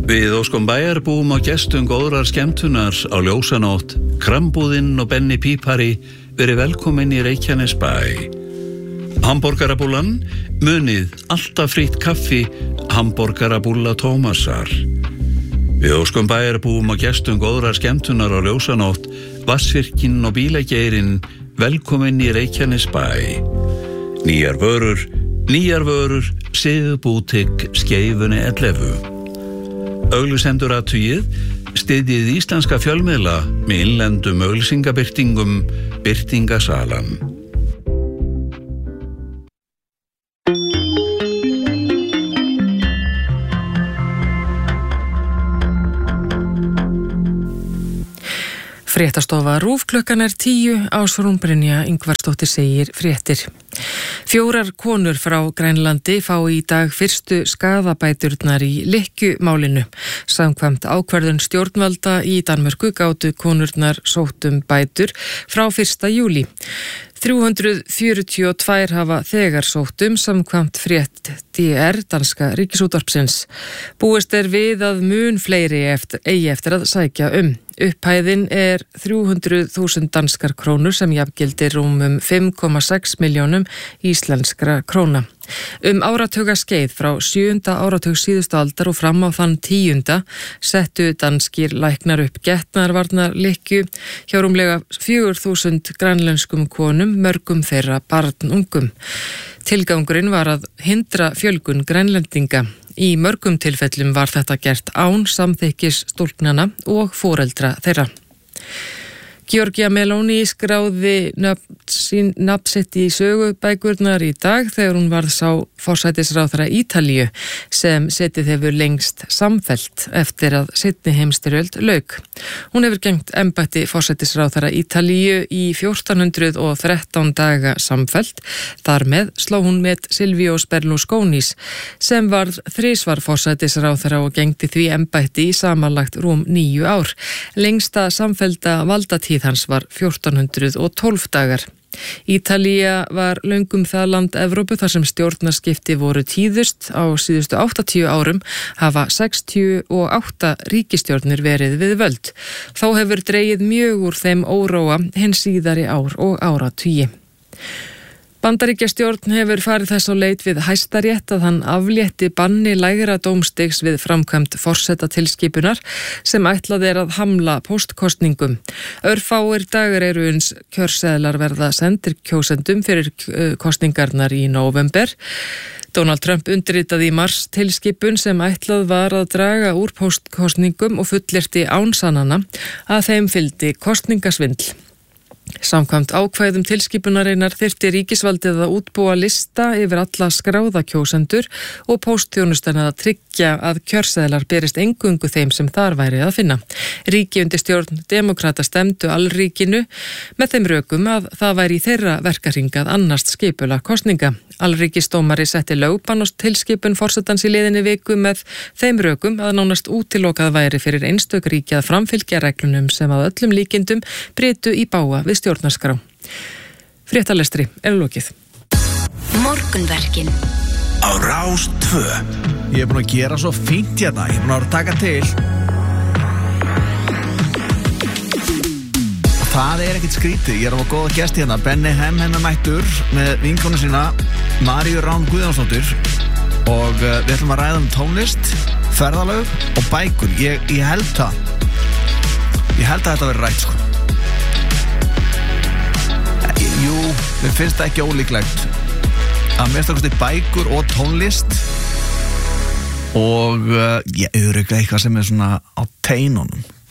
Við óskum bæjarbúum á gestum góðrar skemmtunar á ljósanótt, Krambúðinn og Benni Pípari verið velkomin í Reykjanesbæ. Hamborgarabúllan, munið alltaf frítt kaffi, Hamborgarabúlla Tómasar. Við óskum bæjarbúum á gestum góðrar skemmtunar á ljósanótt, Vatnsvirkinn og Bílageirinn velkomin í Reykjanesbæ. Nýjar vörur, Siðbútik, Skeifunni 11. Auglýsendur athugið, styðjið íslenska fjölmiðla með innlendum auglýsingabirtingum, birtingasalan. Fréttastofa RÚV klukkan 10 Ásrún Brynja Ingvarsdóttir segir fréttir. 4 konur frá Grænlandi fá í dag fyrstu skaðabæturnar í lykkjumálinu. Samkvæmt ákvörðun stjórnvalda í Danmörku gátu konurnar sótt bætur frá 1. júlí. 342 hafa þegar sótt samkvæmt frétt DR danska ríkisútvarpsins. Búist við að mun fleiri eigi eftir að sækja Upphæðin 300.000 danskar krónur sem jafngildir rúmum 5,6 milljónum íslenskra króna. Áratugaskeið frá 7. áratug síðustu aldar og fram á þann 10. settu danskir læknar upp getnaðarvarnarlykkju hjá rúmlega 4.000 grænlenskum konum, mörgum þeirra barnungum. Tilgangurinn var að hindra fjölgun grænlendinga. Í mörgum tilfellum var þetta gert án samþykkis stúlknanna og foreldra þeirra. Giorgia Meloni skráði nafn sitt í sögubækurnar í dag þegar hún varð sá forsætisráðherra Ítalíu sem setið hefur lengst samfellt eftir að seinni heimsstyrjöld lauk. Hún hefur gegnt embætti forsætisráðherra Ítalíu í 1413 daga samfellt. Þar með sló hún met Silvio Berlusconis sem varð 3 forsætisráðherra og gegndi því embætti í samanlagt rúm 9 ár. Lengsta samfellda valdatíð hans var 1412 dagar. Ítalía var löngum það land Evrópu þar sem stjórnarskipti voru tíðust. Á síðustu 80 árum hafa 68 ríkisstjórnir verið við völd. Þó hefur dregið mjög úr þeim óróa hins síðari ár og áratugi. Bandaríkjastjórn hefur farið þess á leit við Hæstarétt að hann aflétti banni lægra dómstigs við framkvæmd forsetatilskipunar sem ætlað að hamla póstkosningum. Örfáir dagar eru uns kjörseðlar verða sendir kjósendum fyrir kosningarnar í nóvember. Donald Trump undirritaði í mars tilskipun sem ætlað var að draga úr póstkosningum og fullyrti án sannana að þeim fylgdi kosningasvindl. Samkvæmt ákvæðum tilskipunarinnar þyrfti ríkisvaldið að útbúa lista yfir alla skráða kjósendur og póstþjónustan að tryggja að kjörseðlar berist eingöngu þeim sem þar væri að finna. Ríki undir stjórn demókrata stemdu allríkinu með þeim rökum að það væri í þeirra verkahring að annast skipulag kosninga. Alríkisdómari setti lögbann og tilskipun forsetans í liðinni viku með þeim rökum að nánast útilokað væri fyrir einstök ríki að framfylgja reglunum sem að öllum líkindum brytu í bága við stjórnarskrá. Fréttalestri lokið. Morgunverkin á Rás 2. Ég búin að gera svo fínt hérna, ég búin að taka til. Það ekkert skrítið, ég á að góða gesti hérna. Benni hennar mættur með vinkonu sína Maríu Rán Guðjónsdóttur og við ætlum að ræða tónlist, ferðalög og bækur. Ég held að þetta verður rætt sko. Jú, mér finnst það ekki ólíklegt að mér stakast í bækur og tónlist og ég örugglega eitthvað sem svona á teinunum.